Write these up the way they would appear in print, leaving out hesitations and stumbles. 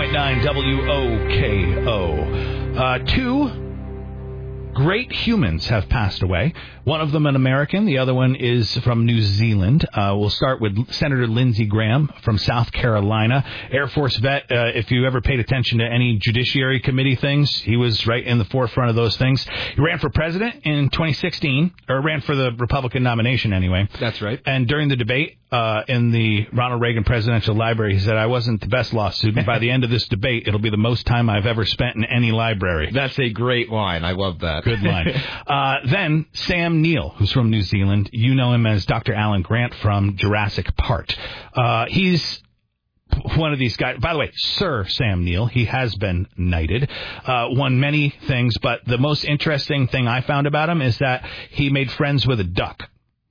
101.9 WOKO. Two great humans have passed away. One of them an American. The other one is from New Zealand. We'll start with Senator Lindsey Graham from South Carolina. Air Force vet. If you ever paid attention to any Judiciary Committee things, he was right in the forefront of those things. He ran for president in 2016, or ran for the Republican nomination anyway. That's right. And during the debate in the Ronald Reagan Presidential Library, he said, I wasn't the best law student. By the end of this debate, it'll be the most time I've ever spent in any library. That's a great line. I love that. Good line. Then Sam Neill, who's from New Zealand. You know him as Dr. Alan Grant from Jurassic Park. He's one of these guys. By the way, Sir Sam Neill, he has been knighted, won many things, but the most interesting thing I found about him is that he made friends with a duck.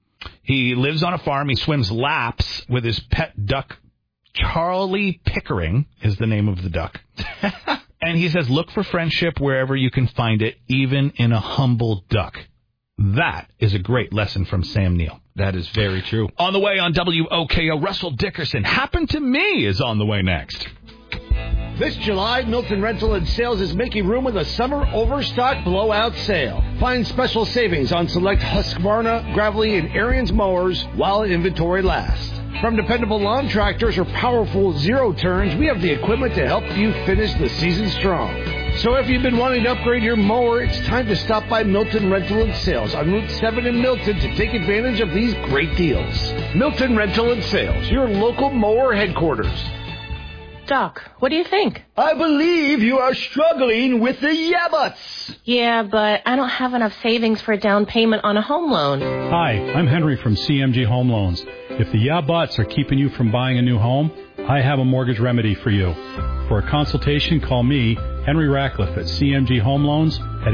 He lives on a farm. He swims laps with his pet duck. Charlie Pickering is the name of the duck. And he says, look for friendship wherever you can find it, even in a humble duck. That is a great lesson from Sam Neill. That is very true. On the way on WOKO, Russell Dickerson, Happened to Me, is on the way next. This July, Milton Rental and Sales is making room with a summer overstock blowout sale. Find special savings on select Husqvarna, Gravelly, and Ariens mowers while inventory lasts. From dependable lawn tractors or powerful zero turns, we have the equipment to help you finish the season strong. So if you've been wanting to upgrade your mower, it's time to stop by Milton Rental and Sales on Route 7 in Milton to take advantage of these great deals. Milton Rental and Sales, your local mower headquarters. Doc, what do you think? I believe you are struggling with the yabbats. Yeah, but I don't have enough savings for a down payment on a home loan. Hi, I'm Henry from CMG Home Loans. If the yabbats are keeping you from buying a new home, I have a mortgage remedy for you. For a consultation, call me, Henry Ratcliffe, at CMG Home Loans at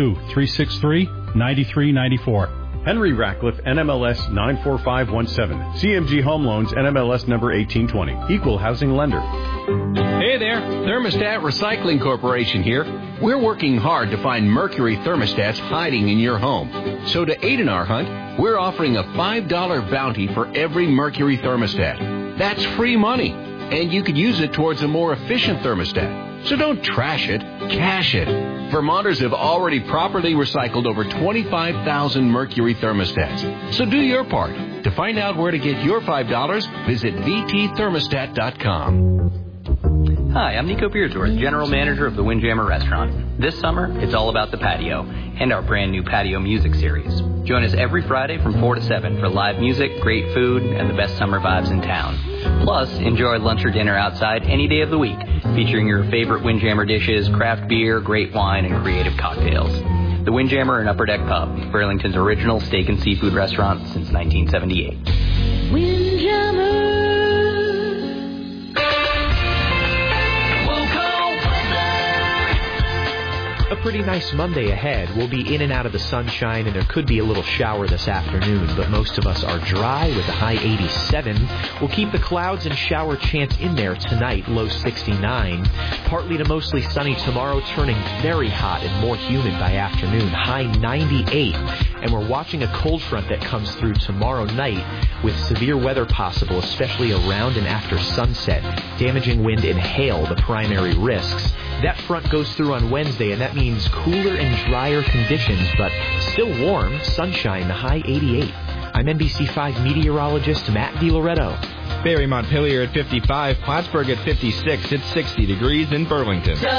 802-363-9394. Henry Ratcliffe, NMLS 94517. CMG Home Loans, NMLS number 1820. Equal housing lender. Hey there, Thermostat Recycling Corporation here. We're working hard to find mercury thermostats hiding in your home. So to aid in our hunt, we're offering a $5 bounty for every mercury thermostat. That's free money, and you could use it towards a more efficient thermostat. So don't trash it, cash it. Vermonters have already properly recycled over 25,000 mercury thermostats. So do your part. To find out where to get your $5, visit vtthermostat.com. Hi, I'm Nico Beardsworth, General Manager of the Windjammer Restaurant. This summer, it's all about the patio and our brand new patio music series. Join us every Friday from 4 to 7 for live music, great food, and the best summer vibes in town. Plus, enjoy lunch or dinner outside any day of the week, featuring your favorite Windjammer dishes, craft beer, great wine, and creative cocktails. The Windjammer and Upper Deck Pub, Burlington's original steak and seafood restaurant since 1978. Windjammer. A pretty nice Monday ahead. We'll be in and out of the sunshine, and there could be a little shower this afternoon, but most of us are dry with a high 87. We'll keep the clouds and shower chance in there tonight, low 69. Partly to mostly sunny tomorrow, turning very hot and more humid by afternoon, high 98. And we're watching a cold front that comes through tomorrow night with severe weather possible, especially around and after sunset. Damaging wind and hail, the primary risks. That front goes through on Wednesday, and that means cooler and drier conditions, but still warm, sunshine, the high 88. I'm NBC5 meteorologist Matt DiLoretto. Barry Montpelier at 55, Plattsburgh at 56. It's 60 degrees in Burlington.